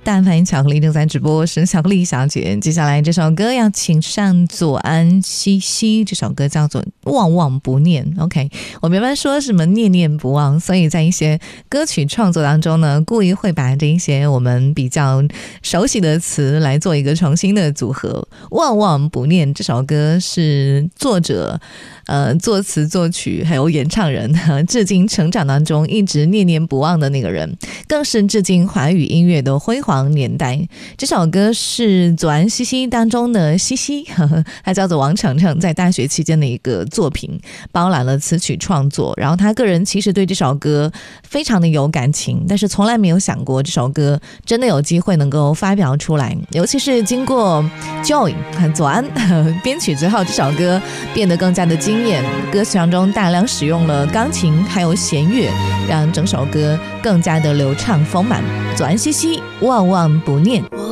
大盘巧克力正在直播，我是巧克力小姐。接下来这首歌要请上左安西西，这首歌叫做忘忘不念。 OK， 我们一般说什么念念不忘，所以在一些歌曲创作当中呢，故意会把这一些我们比较熟悉的词来做一个重新的组合。忘忘不念这首歌是作者作词作曲还有演唱人致敬成长当中一直念念不忘的那个人，更是致敬华语音乐的辉煌年代。这首歌是左安西西当中的西西，他叫做王程程，在大学期间的一个作品，包揽了词曲创作。然后他个人其实对这首歌非常的有感情，但是从来没有想过这首歌真的有机会能够发表出来，尤其是经过 Joy 和左安编曲之后，这首歌变得更加的惊艳。歌曲当中大量使用了钢琴还有弦乐，让整首歌更加的流畅丰满。左安西西忘忘不念。